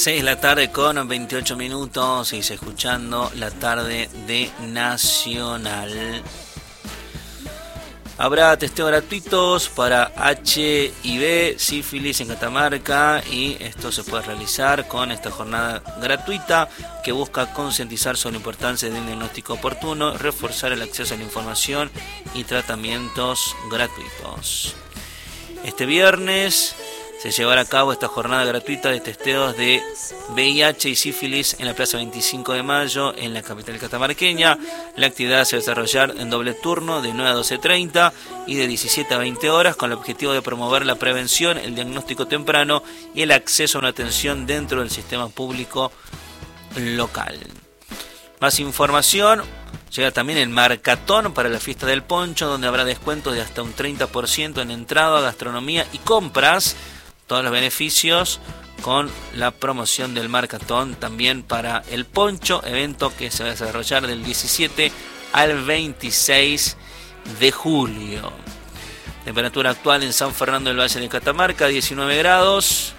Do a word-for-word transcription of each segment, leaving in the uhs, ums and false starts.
seis de la tarde con veintiocho minutos, seguís escuchando la tarde de Nacional. Habrá testeos gratuitos para H I V, sífilis en Catamarca, y esto se puede realizar con esta jornada gratuita que busca concientizar sobre la importancia de un diagnóstico oportuno, reforzar el acceso a la información y tratamientos gratuitos. Este viernes se llevará a cabo esta jornada gratuita de testeos de V I H y sífilis en la Plaza veinticinco de mayo, en la capital catamarqueña. La actividad se va a desarrollar en doble turno de nueve a doce treinta y de diecisiete a veinte horas, con el objetivo de promover la prevención, el diagnóstico temprano y el acceso a una atención dentro del sistema público local. Más información: llega también el Marcatón para la fiesta del poncho, donde habrá descuentos de hasta un treinta por ciento en entrada, gastronomía y compras. Todos los beneficios con la promoción del Marcatón también para el poncho, evento que se va a desarrollar del diecisiete al veintiséis de julio. Temperatura actual en San Fernando del Valle de Catamarca, diecinueve grados.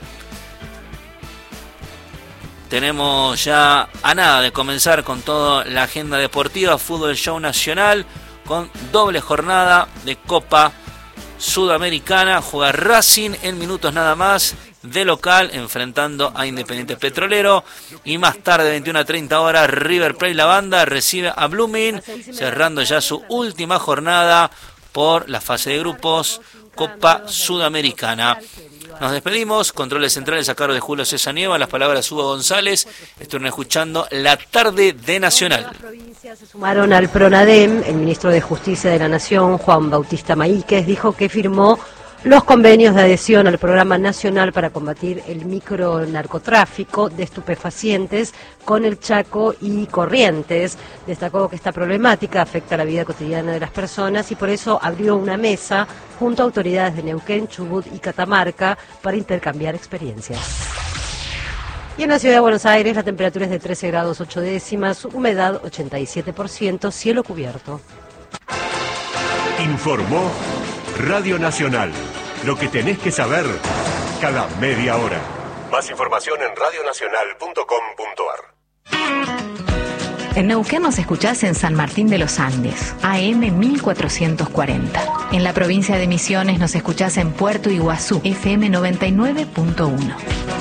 Tenemos ya a nada de comenzar con toda la agenda deportiva. Fútbol Show Nacional con doble jornada de Copa Sudamericana. Juega Racing en minutos nada más de local, enfrentando a Independiente Petrolero. Y más tarde, veintiuna a treinta horas, River Plate, la banda, recibe a Blooming, cerrando ya su última jornada por la fase de grupos Copa Sudamericana. Nos despedimos. Controles centrales a cargo de Julio César Nieva. Las palabras Hugo González. Estuvieron escuchando la tarde de Nacional. Las provincias se sumaron al PRONADEM. El ministro de Justicia de la Nación, Juan Bautista Maíquez, dijo que firmó los convenios de adhesión al Programa Nacional para combatir el micronarcotráfico de estupefacientes con el Chaco y Corrientes. Destacó que esta problemática afecta la vida cotidiana de las personas y por eso abrió una mesa junto a autoridades de Neuquén, Chubut y Catamarca para intercambiar experiencias. Y en la ciudad de Buenos Aires la temperatura es de trece grados ocho décimas, humedad ochenta y siete por ciento, cielo cubierto. Informó Radio Nacional. Lo que tenés que saber cada media hora. Más información en radio nacional punto com punto a r. En Neuquén nos escuchás en San Martín de los Andes, A M mil cuatrocientos cuarenta. En la provincia de Misiones nos escuchás en Puerto Iguazú, F M noventa y nueve punto uno.